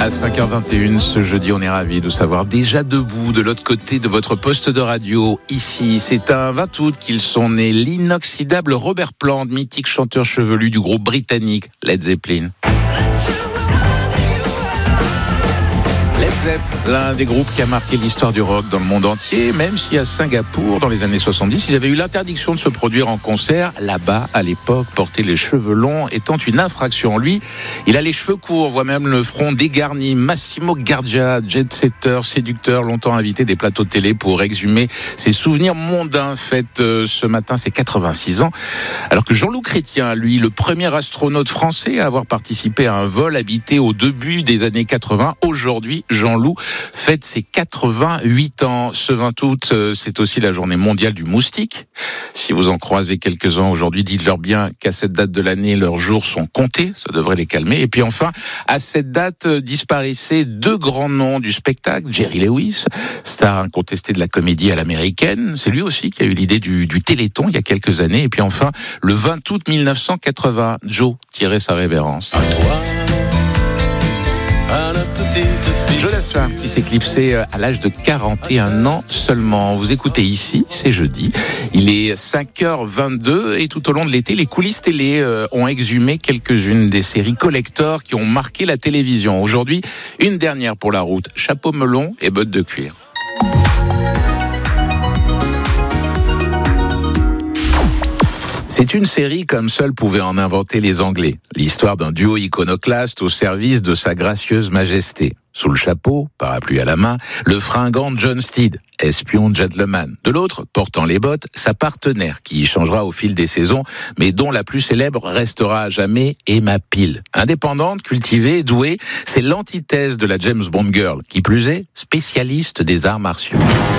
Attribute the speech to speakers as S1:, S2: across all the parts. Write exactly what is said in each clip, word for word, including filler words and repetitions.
S1: À cinq heures vingt et une ce jeudi, on est ravis de savoir déjà debout de l'autre côté de votre poste de radio. Ici, c'est un vingt août qu'ils sont nés, l'inoxydable Robert Plant, mythique chanteur chevelu du groupe britannique Led Zeppelin. Led Zepp, l'un des groupes qui a marqué l'histoire du rock dans le monde entier, même si à Singapour, dans les années soixante-dix, ils avaient eu l'interdiction de se produire en concert. Là-bas, à l'époque, porter les cheveux longs étant une infraction. Lui, il a les cheveux courts, voire même le front dégarni. Massimo Gardia, jet-setter, séducteur, longtemps invité des plateaux de télé pour exhumer ses souvenirs mondains. Fête euh, ce matin, c'est quatre-vingt-six ans. Alors que Jean-Loup Chrétien, lui, le premier astronaute français à avoir participé à un vol habité au début des années quatre-vingts, aujourd'hui, Jean-Loup fête ses quatre-vingt-huit ans. Ce vingt août, c'est aussi la journée mondiale du moustique. Si vous en croisez quelques-uns aujourd'hui, dites-leur bien qu'à cette date de l'année, leurs jours sont comptés. Ça devrait les calmer. Et puis enfin, à cette date, disparaissaient deux grands noms du spectacle. Jerry Lewis, star incontesté de la comédie à l'américaine. C'est lui aussi qui a eu l'idée du, du Téléthon il y a quelques années. Et puis enfin, le vingt août mille neuf cent quatre-vingts, Joe tirait sa révérence. À toi, à la petite Jodassin qui s'éclipsait à l'âge de quarante et un ans seulement. Vous écoutez ici, c'est jeudi. Il est cinq heures vingt-deux et tout au long de l'été, les coulisses télé ont exhumé quelques-unes des séries collector qui ont marqué la télévision. Aujourd'hui, une dernière pour la route. Chapeau melon et bottes de cuir. C'est une série comme seul pouvaient en inventer les Anglais. L'histoire d'un duo iconoclaste au service de sa gracieuse majesté. Sous le chapeau, parapluie à la main, le fringant John Steed, espion gentleman. De l'autre, portant les bottes, sa partenaire, qui y changera au fil des saisons, mais dont la plus célèbre restera à jamais Emma Peel. Indépendante, cultivée, douée, c'est l'antithèse de la James Bond girl, qui plus est, spécialiste des arts martiaux.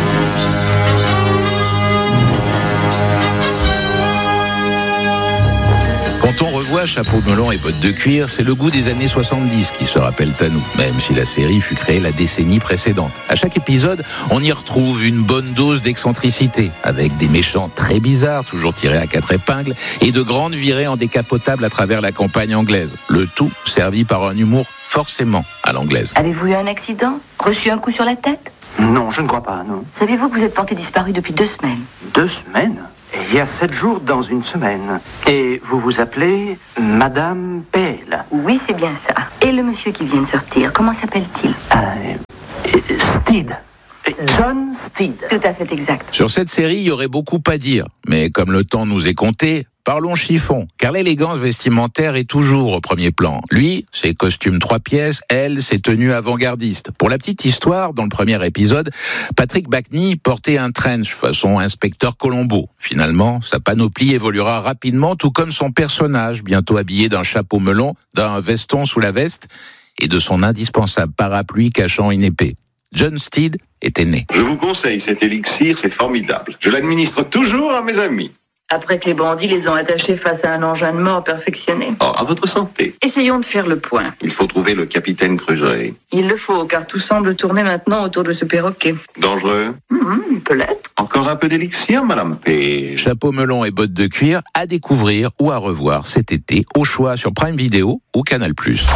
S1: Quand on revoit Chapeau melon et bottes de cuir, c'est le goût des années soixante-dix qui se rappelle à nous, même si la série fut créée la décennie précédente. À chaque épisode, on y retrouve une bonne dose d'excentricité, avec des méchants très bizarres, toujours tirés à quatre épingles, et de grandes virées en décapotable à travers la campagne anglaise. Le tout servi par un humour forcément à l'anglaise.
S2: Avez-vous eu un accident ? Reçu un coup sur la tête ?
S3: Non, je ne crois pas, non.
S2: Savez-vous que vous êtes porté disparu depuis deux semaines ?
S3: Deux semaines ? Il y a sept jours dans une semaine. Et vous vous appelez Madame Peel ?
S2: Oui, c'est bien ça. Et le monsieur qui vient de sortir, comment s'appelle-t-il ?
S3: euh, Steed. John Steed.
S2: Tout à fait exact.
S1: Sur cette série, il y aurait beaucoup à dire. Mais comme le temps nous est compté, parlons chiffon, car l'élégance vestimentaire est toujours au premier plan. Lui, ses costumes trois pièces, elle, ses tenues avant-gardistes. Pour la petite histoire, dans le premier épisode, Patrick Backney portait un trench façon inspecteur Colombo. Finalement, sa panoplie évoluera rapidement, tout comme son personnage, bientôt habillé d'un chapeau melon, d'un veston sous la veste et de son indispensable parapluie cachant une épée. John Steed était né.
S4: Je vous conseille cet élixir, c'est formidable. Je l'administre toujours à mes amis.
S2: Après que les bandits les ont attachés face à un engin de mort perfectionné.
S4: Oh, à votre santé.
S2: Essayons de faire le point.
S4: Il faut trouver le capitaine Crusoe.
S2: Il le faut, car tout semble tourner maintenant autour de ce perroquet.
S4: Dangereux ?
S2: Mmh, il peut l'être.
S4: Encore un peu d'élixir, Madame P.
S1: Chapeau melon et bottes de cuir à découvrir ou à revoir cet été, au choix sur Prime Video ou Canal plus.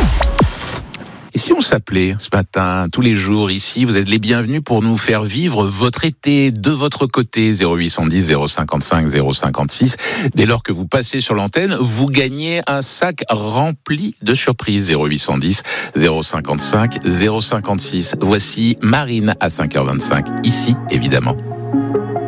S1: Et si on s'appelait ce matin, tous les jours ici, vous êtes les bienvenus pour nous faire vivre votre été de votre côté. zéro huit cent dix, zéro cinquante-cinq, zéro cinquante-six. Dès lors que vous passez sur l'antenne, vous gagnez un sac rempli de surprises. zéro huit cent dix, zéro cinquante-cinq, zéro cinquante-six. Voici Marine à cinq heures vingt-cinq, ici évidemment.